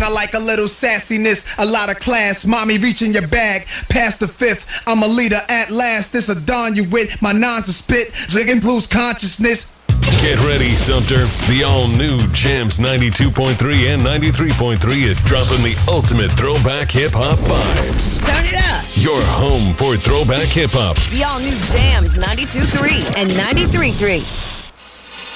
I like a little sassiness, a lot of class. Mommy, reach in your bag, past the fifth. I'm a leader at last. This a dawn you with. My nines are spit, Ziggin Blues consciousness. Get ready, Sumter. The all-new Jams 92.3 and 93.3 is dropping the ultimate throwback hip-hop vibes. Turn it up. Your home for throwback hip-hop. The all-new Jams 92.3 and 93.3.